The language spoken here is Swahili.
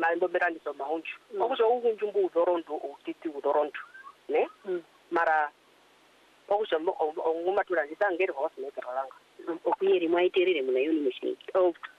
ndo berani so mahunju okusho ukunju mbu udorondu utiti udorondu ne mara okusho ngumatula ndisangere hose nekaralanga okuyeri mwaiterere muna yoni mushiniki